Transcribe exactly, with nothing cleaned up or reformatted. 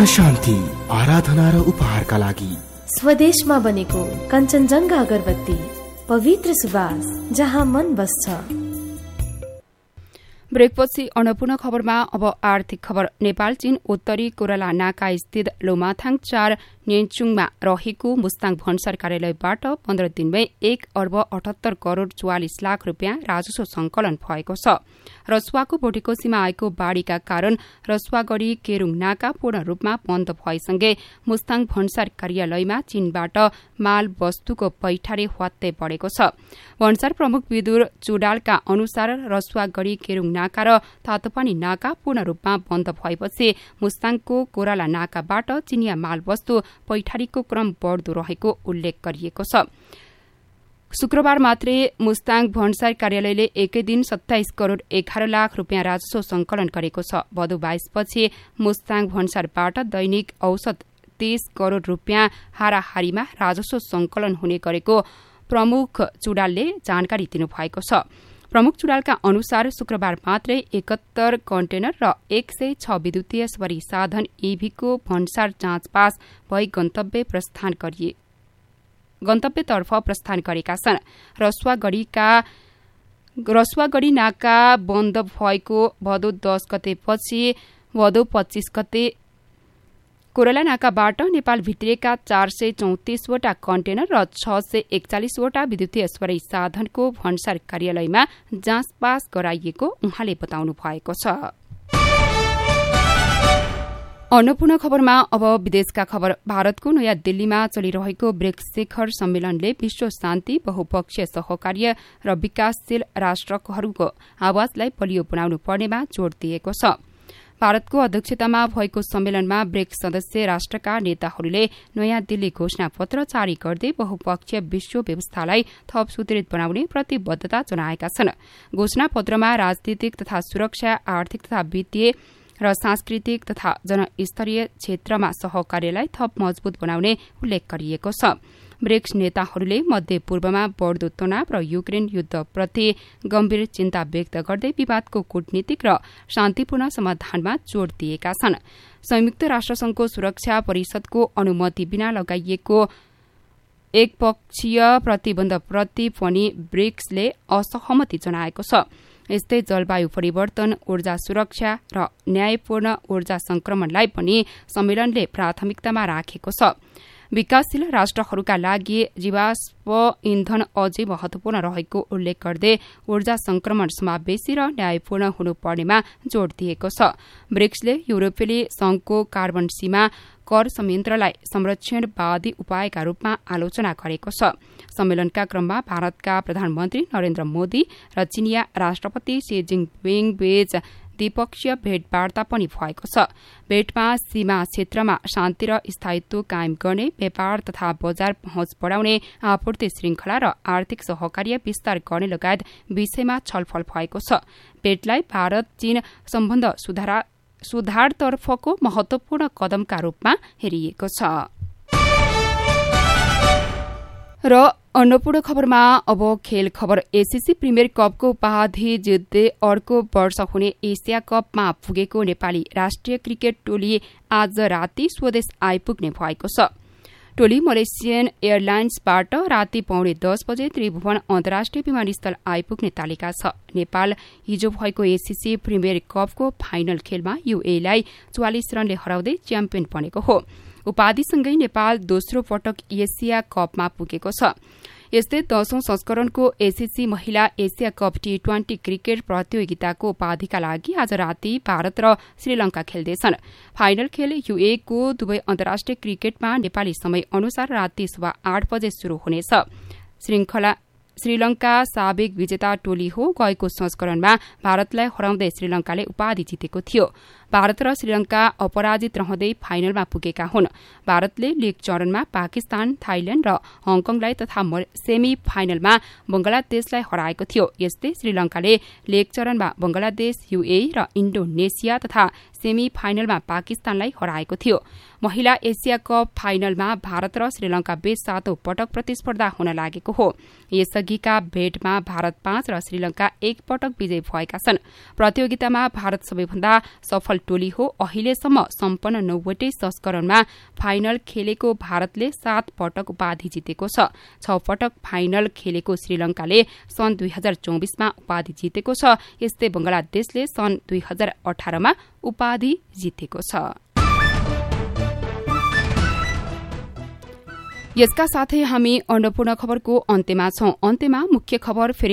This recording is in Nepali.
आत्मा शान्ति, आराधना र उपहारका लागि स्वदेशमा बनेको कञ्चनजङ्घा अगरबत्ती, पवित्र सुवास जहाँ मन बस्छ। ब्रेकपछि अन्नपूर्ण खबरमा अब आर्थिक खबर। नेपाल चीन उत्तरी कोराला नाका स्थित लोमाथाङ चार नेन्चुङमा रहेको मुस्ताङ भन्सार कार्यालयबाट पन्ध्र दिनमै एक अर्ब अठहत्तर करोड़ चौवालिस लाख रूपियाँ राजस्व संकलन भएको छ। रसुवाको भोटेकोसीमा आएको बाढ़ीका कारण रसुवागढ़ी केरूङ नाका पूर्ण रूपमा बन्द भएसँगै मुस्ताङ भन्सार कार्यालयमा चीनबाट माल वस्तुको पैठारी ह्वात्तै बढ़ेको छ। भन्सार प्रमुख विदुर चुडालका अनुसार रसुवागढ़ी केरूङ नाका र तातोपानी नाका पूर्ण रूपमा बन्द भएपछि मुस्ताङको कोराला नाकाबाट चिनिया माल वस्तु पैठारीको क्रम बढ़दो रहेको उल्लेख गरिएको छ। शुक्रबार मात्रै मुस्ताङ भन्सार कार्यालयले एकै दिन सत्ताइस करोड़ एघार लाख रूपियाँ राजस्व संकलन गरेको छ। भदौ बाइस पछि मुस्ताङ भन्सारबाट दैनिक औसत तीस करोड़ रूपियाँ हाराहारीमा राजस्व संकलन हुने गरेको प्रमुख चुडालले जानकारी दिनुभएको छ। प्रमुख चुडालका अनुसार शुक्रबार मात्रै एकहत्तर कन्टेनर र एक सय छ विद्युतीय सवारी साधन ईभीको भन्सार जाँच पास भई गन्तव्य प्रस्थान गरिए गन्तव्यतर्फ प्रस्थान गरेका छन्। रसुवागढ़ीका रसुवागढ़ी नाका बन्द भएको भदौ दस गतेपछि भदौ पच्चीस गते कोराला नाकाबाट नेपाल भित्रिएका चार सय चौतिसवटा कन्टेनर र छ सय एकचालिसवटा विद्युतीय सवारी साधनको भन्सार कार्यालयमा जाँच पास गराइएको उहाँले बताउनु भएको छ। अन्नपूर्ण खबरमा अब विदेशका खबर। भारतको नयाँ दिल्लीमा चलिरहेको ब्रिक्स शिखर सम्मेलनले विश्व शान्ति, बहुपक्षीय सहकार्य र विकासशील राष्ट्रहरूको आवाजलाई बलियो बनाउनु पर्नेमा जोड़ दिएको छ। भारतको अध्यक्षतामा भएको सम्मेलनमा ब्रिक्स सदस्य राष्ट्रका नेताहरूले नयाँ दिल्ली घोषणा पत्र जारी गर्दै बहुपक्षीय विश्व व्यवस्थालाई थप सुदृढ बनाउने प्रतिबद्धता जनाएका छन्। घोषणा पत्रमा राजनीतिक तथा सुरक्षा, आर्थिक तथा वित्तीय र सांस्कृतिक तथा जनस्तरीय क्षेत्रमा सहकार्यलाई थप मजबूत बनाउने उल्लेख गरिएको छ। ब्रिक्स नेताहरूले मध्य पूर्वमा बढ़दो तनाव र युक्रेन युद्धप्रति गम्भीर चिन्ता व्यक्त गर्दै विवादको कूटनीतिक र शान्तिपूर्ण समाधानमा जोड़ दिएका छन्। संयुक्त राष्ट्रसंघको सुरक्षा परिषदको अनुमति बिना लगाइएको एकपक्षीय प्रतिबन्धप्रति पनि ब्रिक्सले असहमति जनाएको छ। यस्तै जलवायु परिवर्तन, ऊर्जा सुरक्षा र न्यायपूर्ण ऊर्जा संक्रमणलाई पनि सम्मेलनले प्राथमिकतामा राखेको छ। विकासशील राष्ट्रहरूका लागि जीवाश्म इन्धन अझै महत्वपूर्ण रहेको उल्लेख गर्दै ऊर्जा संक्रमण समावेशी र न्यायपूर्ण हुनुपर्नेमा जोड़ दिएको छ। ब्रिक्सले युरोपेली संघको कार्बन सीमा कर संयन्त्रलाई संरक्षणवादी उपायका रूपमा आलोचना गरेको छ। सम्मेलनका क्रममा भारतका प्रधानमन्त्री नरेन्द्र मोदी र चीनिया राष्ट्रपति शी जिनपिङ बीच द्विपक्षीय भेटवार्ता पनि भएको छ। भेटमा सीमा क्षेत्रमा शान्ति र स्थायित्व कायम गर्ने, व्यापार तथा बजार पहुँच बढ़ाउने, आपूर्ति श्रृंखला र आर्थिक सहकार्य विस्तार गर्ने लगायत विषयमा छलफल भएको छ। भेटलाई भारत चीन सम्बन्ध सुधारतर्फको महत्वपूर्ण कदमका रूपमा हेरिएको छ। र अन्नपूर्ण खबरमा अब खेल खबर। एसीसी प्रिमियर कपको उपाधि जित्दै अर्को वर्ष हुने एसिया कपमा पुगेको नेपाली राष्ट्रिय क्रिकेट टोली आज राति स्वदेश आइपुग्ने भएको छ। टोली मलेसियन एयरलाइन्सबाट राति पौने दस बजे त्रिभुवन अन्तर्राष्ट्रिय विमानस्थल आइपुग्ने तालिका छ। नेपाल हिजो भएको एसीसी प्रिमियर कपको फाइनल खेलमा यूएईलाई चौवालिस रनले हराउँदै च्याम्पियन बनेको हो। उपाधिसँगै नेपाल दोस्रो पटक एसिया कपमा पुगेको छ। यस्तै दशौं संस्करणको एसीसी महिला Asia cup T twenty cricket प्रतियोगिताको उपाधिका लागि आज राति भारत र श्रीलंका खेल्दैछन्। फाइनल खेल यूएईको दुवै अन्तर्राष्ट्रिय क्रिकेटमा नेपाली समय अनुसार राति सवा आठ बजे शुरू हुनेछ। श्रृंखला श्रीलंका साबिक विजेता टोली हो। गएको संस्करणमा भारतलाई हराउँदै श्रीलंकाले उपाधि जितेको थियो। भारत र श्रीलंका अपराजित रहँदै फाइनलमा पुगेका हुन्। भारतले लीग चरणमा पाकिस्तान, थाइल्याण्ड र हङकङलाई तथा सेमी फाइनलमा बंगलादेशलाई हराएको थियो। यस्तै श्रीलंकाले लीग चरणमा बंगलादेश, यूएई र इण्डोनेसिया तथा सेमी फाइनलमा पाकिस्तानलाई हराएको थियो। महिला एसिया कप फाइनलमा भारत र श्रीलंका बीच सातौं पटक प्रतिस्पर्धा हुन लागेको हो। यसअघिका भेटमा भारत पाँच र श्रीलंका एक पटक विजयी भएका छन्। प्रतियोगितामा भारत सबैभन्दा सफल टोली हो। अहिलेसम्म सम्पन्न नौवटै संस्करणमा फाइनल खेलेको भारतले सात पटक उपाधि जितेको छ। छ पटक फाइनल खेलेको श्रीलंकाले सन् दुई हजार चौबिसमा उपाधि जितेको छ। यस्तै बंगलादेशले सन् दुई हजार अठारमा उपाधि जितेको छ। यसका साथै हामी अन्नपूर्ण खबरको अन्त्यमा छौं। अन्त्यमा मुख्य खबर फेरि